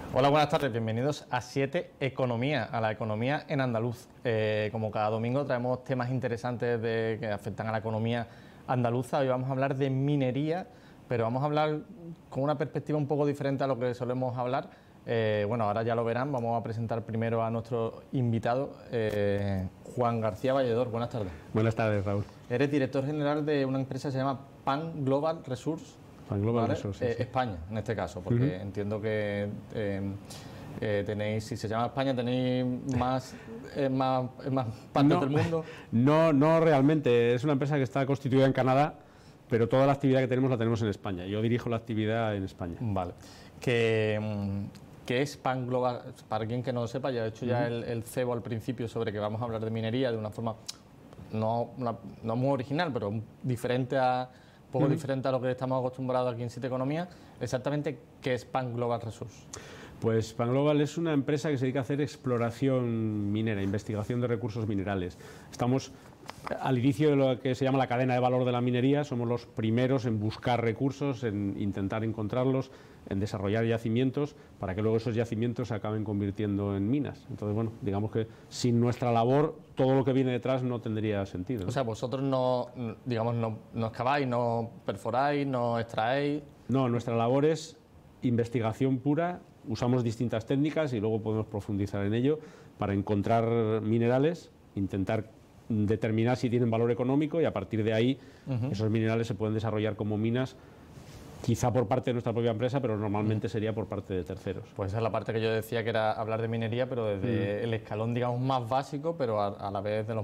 Hola, buenas tardes, bienvenidos a 7 Economía, a la economía en andaluz. Como cada domingo traemos temas interesantes que afectan a la economía andaluza. Hoy vamos a hablar de minería, pero vamos a hablar con una perspectiva un poco diferente a lo que solemos hablar. Bueno, ahora ya lo verán, vamos a presentar primero a nuestro invitado, Juan García Valledor. Buenas tardes. Buenas tardes, Raúl. Eres director general de una empresa que se llama Pan Global Resource. Pan Global Resource, sí. España, en este caso, porque entiendo que tenéis, si se llama España, tenéis más partes del mundo. No realmente, es una empresa que está constituida en Canadá, pero toda la actividad que tenemos la tenemos en España. Yo dirijo la actividad en España. Vale. ¿Qué es Pan Global? Para quien que no lo sepa, ya he hecho ya el cebo al principio sobre que vamos a hablar de minería de una forma no muy original, pero diferente poco diferente a lo que estamos acostumbrados aquí en 7 Economía. Exactamente, ¿qué es Pan Global Resource? Pues Pan Global es una empresa que se dedica a hacer exploración minera, investigación de recursos minerales. Estamos al inicio de lo que se llama la cadena de valor de la minería. Somos los primeros en buscar recursos, en intentar encontrarlos, en desarrollar yacimientos para que luego esos yacimientos se acaben convirtiendo en minas. Entonces, bueno, digamos que sin nuestra labor todo lo que viene detrás no tendría sentido, ¿no? O sea, vosotros no excaváis, no perforáis, no extraéis. No, nuestra labor es investigación pura. Usamos distintas técnicas y luego podemos profundizar en ello para encontrar minerales, intentar determinar si tienen valor económico y a partir de ahí esos minerales se pueden desarrollar como minas, quizá por parte de nuestra propia empresa, pero normalmente sería por parte de terceros. Pues esa es la parte que yo decía, que era hablar de minería, pero desde el escalón, digamos, más básico, pero a la vez de los